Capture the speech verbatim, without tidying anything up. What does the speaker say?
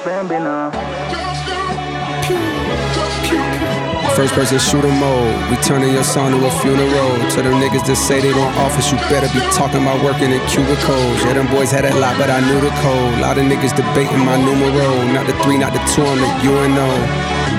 First person shooter mode, we turning your son to a funeral. To them niggas that say they don't office, you better be talking about working in cubicles. Yeah, them boys had a lot, but I knew the code. Lot of niggas debating my numero. Not the three, not the two, I'm the U N O.